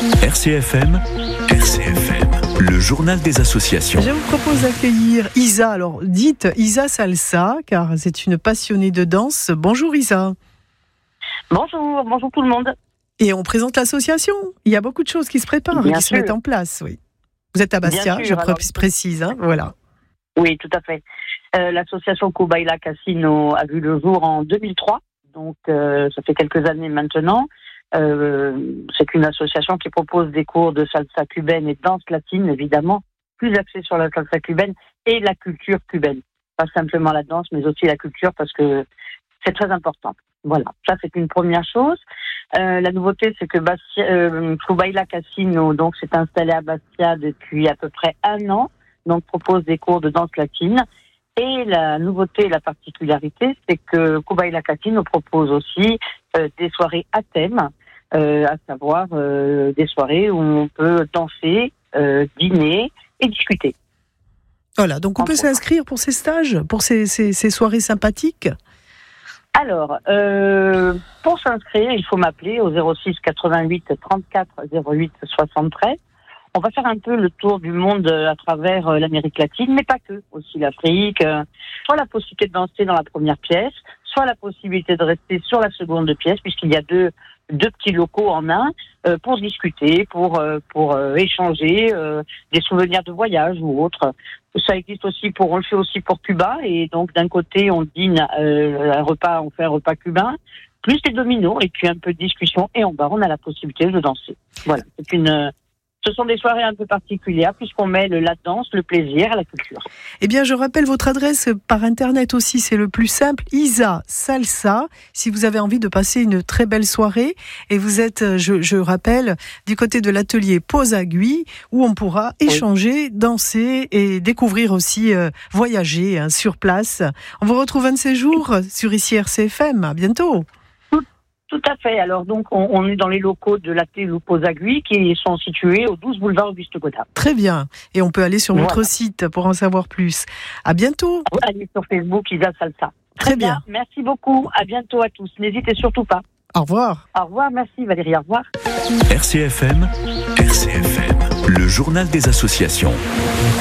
RCFM, le journal des associations. Je vous propose d'accueillir Isa. Alors, dites Isa Salsa, car c'est une passionnée de danse. Bonjour Isa. Bonjour tout le monde. Et on présente l'association. Il y a beaucoup de choses qui se préparent, qui se mettent en place. Oui. Vous êtes à Bastia, je précise. Voilà. Oui, tout à fait. L'association Kubaila Casino a vu le jour en 2003. Donc, ça fait quelques années maintenant. C'est une association qui propose des cours de salsa cubaine et de danse latine, évidemment, plus axés sur la salsa cubaine et la culture cubaine. Pas simplement la danse, mais aussi la culture, parce que c'est très important. Voilà, ça c'est une première chose. La nouveauté, c'est que Kubaila Casino donc s'est installé à Bastia depuis à peu près 1 an, donc propose des cours de danse latine. Et la nouveauté, la particularité, c'est que Kubaila Casino propose aussi des soirées à thème, à savoir des soirées où on peut danser, dîner et discuter. Voilà, donc on peut s'inscrire pour ces stages, pour ces soirées sympathiques. Alors, pour s'inscrire, il faut m'appeler au 06 88 34 08 73. On va faire un peu le tour du monde à travers l'Amérique latine, mais pas que, aussi l'Afrique. Soit la possibilité de danser dans la première pièce, soit la possibilité de rester sur la seconde pièce, puisqu'il y a deux petits locaux en un, pour discuter, pour échanger des souvenirs de voyage ou autre. Ça existe aussi on le fait aussi pour Cuba, et donc d'un côté on dîne on fait un repas cubain, plus des dominos et puis un peu de discussion, et en bas on a la possibilité de danser. Voilà, ce sont des soirées un peu particulières puisqu'on mêle la danse, le plaisir et la culture. Eh bien, je rappelle votre adresse par Internet aussi, c'est le plus simple, Isa Salsa, si vous avez envie de passer une très belle soirée. Et vous êtes, je rappelle, du côté de l'atelier Pose Aiguille, où on pourra échanger, danser et découvrir aussi, voyager sur place. On vous retrouve un de ces jours sur ici RCFM. À bientôt. Tout à fait. Alors donc, on est dans les locaux de l'atelier Pose Aiguille qui sont situés au 12 boulevard Auguste Godin. Très bien. Et on peut aller sur votre site pour en savoir plus. À bientôt. Allez sur Facebook, Isa Salsa. Très bien. Merci beaucoup. À bientôt à tous. N'hésitez surtout pas. Au revoir. Au revoir. Merci Valérie. Au revoir. RCFM, le journal des associations.